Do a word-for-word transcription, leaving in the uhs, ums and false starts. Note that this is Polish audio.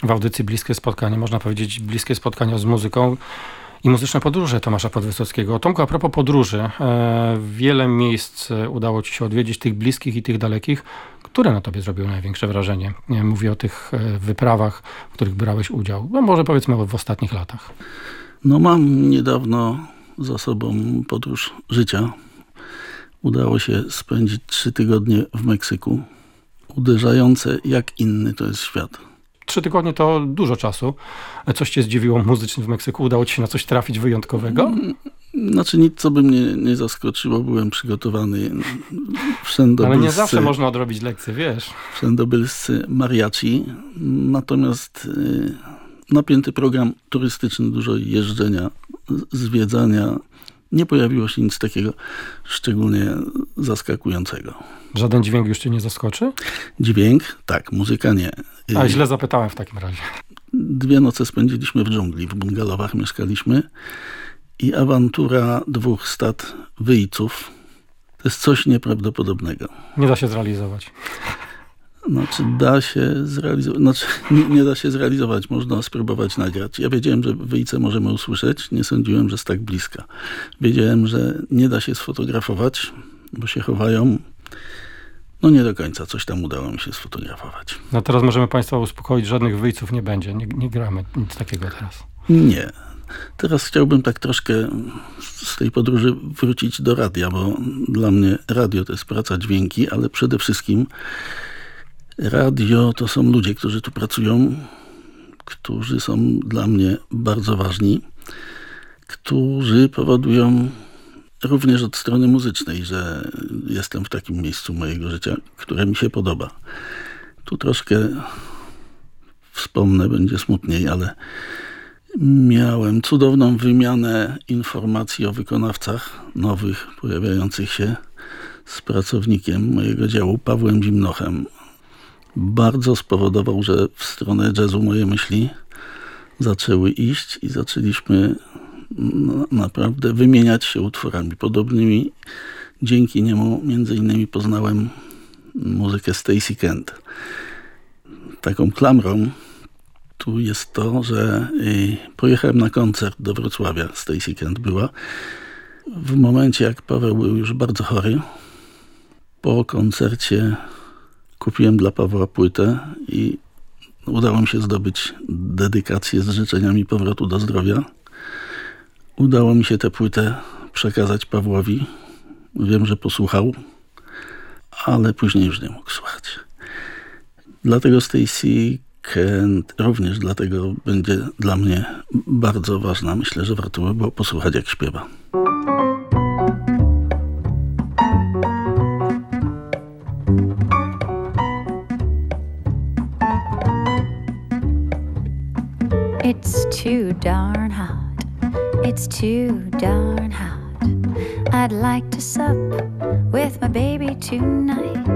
w audycji Bliskie Spotkanie, można powiedzieć bliskie spotkania z muzyką i muzyczne podróże Tomasza Podwysockiego. Tomku, a propos podróży, e, wiele miejsc udało ci się odwiedzić, tych bliskich i tych dalekich. Które na tobie zrobiły największe wrażenie? Mówię o tych wyprawach, w których brałeś udział. No może powiedzmy w ostatnich latach. No mam niedawno za sobą podróż życia. Udało się spędzić trzy tygodnie w Meksyku. Uderzające, jak inny to jest świat. Trzy tygodnie to dużo czasu. Coś cię zdziwiło muzycznie w Meksyku? Udało ci się na coś trafić wyjątkowego? Znaczy nic, co by mnie nie zaskoczyło. Byłem przygotowany wszędobylscy. Ale nie zawsze można odrobić lekcje, wiesz. Wszędobylscy mariachi. Natomiast y, napięty program turystyczny, dużo jeżdżenia, zwiedzania. Nie pojawiło się nic takiego szczególnie zaskakującego. Żaden dźwięk już cię nie zaskoczy? Dźwięk? Tak, muzyka nie. A źle zapytałem w takim razie. Dwie noce spędziliśmy w dżungli, w bungalowach mieszkaliśmy i awantura dwóch stad wyjców to jest coś nieprawdopodobnego. Nie da się zrealizować. Znaczy da się zrealizować, znaczy nie, nie da się zrealizować, można spróbować nagrać. Ja wiedziałem, że wyjce możemy usłyszeć, nie sądziłem, że jest tak bliska. Wiedziałem, że nie da się sfotografować, bo się chowają. No nie do końca, coś tam udało mi się sfotografować. No teraz możemy państwa uspokoić, żadnych wyjców nie będzie, nie, nie gramy nic takiego teraz. Nie. Teraz chciałbym tak troszkę z tej podróży wrócić do radia, bo dla mnie radio to jest praca, dźwięki, ale przede wszystkim radio to są ludzie, którzy tu pracują, którzy są dla mnie bardzo ważni, którzy powodują również od strony muzycznej, że jestem w takim miejscu mojego życia, które mi się podoba. Tu troszkę wspomnę, będzie smutniej, ale miałem cudowną wymianę informacji o wykonawcach nowych, pojawiających się z pracownikiem mojego działu, Pawłem Zimnochem. Bardzo spowodował, że w stronę jazzu moje myśli zaczęły iść i zaczęliśmy no, naprawdę wymieniać się utworami podobnymi. Dzięki niemu między innymi poznałem muzykę Stacey Kent. Taką klamrą tu jest to, że y, pojechałem na koncert do Wrocławia. Stacey Kent była. W momencie, jak Paweł był już bardzo chory, po koncercie kupiłem dla Pawła płytę i udało mi się zdobyć dedykację z życzeniami powrotu do zdrowia. Udało mi się tę płytę przekazać Pawłowi. Wiem, że posłuchał, ale później już nie mógł słuchać. Dlatego Stacey Kent również dlatego będzie dla mnie bardzo ważna. Myślę, że warto by było posłuchać, jak śpiewa. It's too darn hot. It's too darn hot. I'd like to sup with my baby tonight.